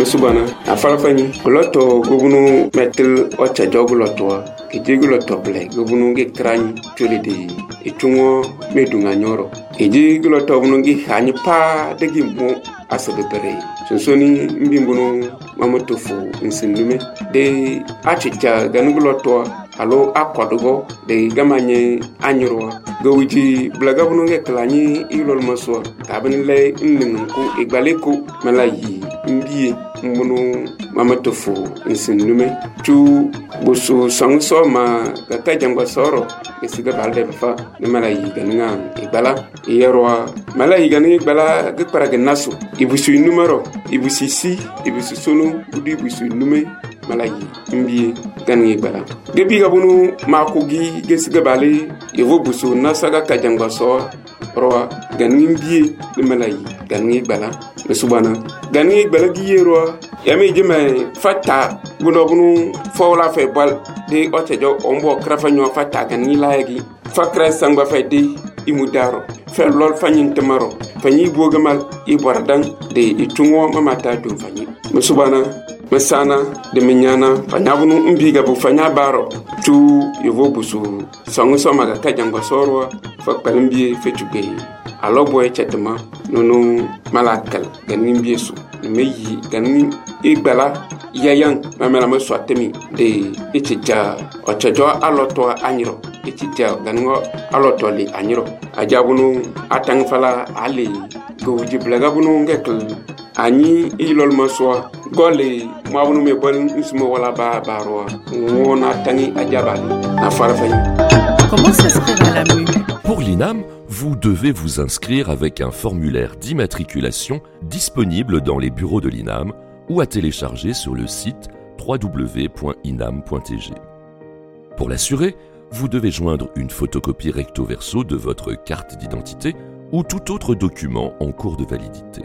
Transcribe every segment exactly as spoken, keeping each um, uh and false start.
Mesubana, Afalafani, Goloto, Gubunu, Metal, Ocha Jogolotoa, Kijiguloto Black, Gubunu get crani, Tulidi, Itungo, Medunga Nyoro, Kijiguloto Bunungi, Hanipa, the Gimbo, Asabere. Sonsoni, Mbimbuno, Mamotofu, Insinume, de Achicha, Ganugulotoa, Alo Aquadogo, de Gamanye, Anyoroa, Gowiji, Blagabununge Klani, Ilol Maswa, Tabanile, Nunku, Igbaleko, Malayi, Mbie, Mbono, Mamatofu, Insinume, Chu, Busu, Songso, Ma, Kakajamba Soro, Isiga Baldefa, the Malayi, Ganang, Igbala, Ieroa, Malayi Gani, Bala, Giparagenaso, Ibusu numero, Ibusi si, Ibusu Sunu, Udi Busu Nume, Malayi, Mbie, Gani Bala. Gebi Gabunu, Makogi, Gesiga Bali, Ivo Busu, Nasaga Kajamba Soro, Roa, Gani Mbie, the Malayi, Gani Bala, Mesubana, Gani Bala Giero, Yami Jime, Fata, Bunobunu, Fola Febal, de Otajo, Ombo, Crafanyo, Fata, Gani Lagi, Fakra Sangwa Fede, Imudaro, Fel Lol Fanyin Tamaro, Fanyi Bogamal, Ibardan, de Itungo Mamata do Fanyi. Mesubana, Mesana, de Minyana, Fanyabunu Umbiga Bufanya Baro, Tu Yovobusu, Sangusomaga Kajanga Sorwa, Fakpalimbi Fetuge, Aloboy Chetama, Nono Malakal, Ganimbisu, Meyi, Ganim, Igbala, Yayan, Mamela Swatemi, de Ichija, Ochajo Alotoa Aniro, Ichija, Gango Alotoli Aniro, Ajabunu, Atangfala Ali, Goji Blagabunu Gekl, Ani Ilol Maswa, Gole, Mabunu Mebon, Usmo Wala Baroa, Wona Tani Ajabali, Nafarfani. Comment s'inscrire à la M U? Pour l'I N A M, vous devez vous inscrire avec un formulaire d'immatriculation disponible dans les bureaux de l'I N A M ou à télécharger sur le site w w w point inam point t g. Pour l'assurer, vous devez joindre une photocopie recto verso de votre carte d'identité ou tout autre document en cours de validité.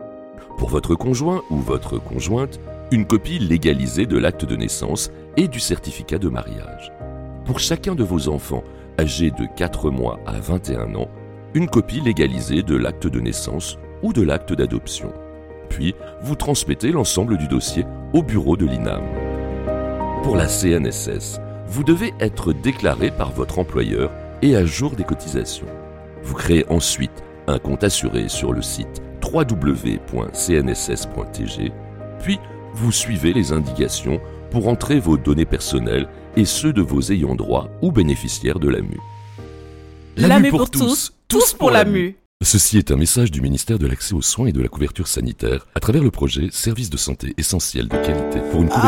Pour votre conjoint ou votre conjointe, une copie légalisée de l'acte de naissance et du certificat de mariage. Pour chacun de vos enfants âgés de quatre mois à vingt et un ans, une copie légalisée de l'acte de naissance ou de l'acte d'adoption. Puis, vous transmettez l'ensemble du dossier au bureau de l'I N A M. Pour la C N S S, vous devez être déclaré par votre employeur et à jour des cotisations. Vous créez ensuite un compte assuré sur le site w w w point c n s s point t g, puis vous suivez les indications pour entrer vos données personnelles et ceux de vos ayants droit ou bénéficiaires de l'A M U. L'A M U pour tous, tous pour l'A M U. Ceci est un message du ministère de l'Accès aux soins et de la couverture sanitaire à travers le projet Services de santé essentiels de qualité pour une couverture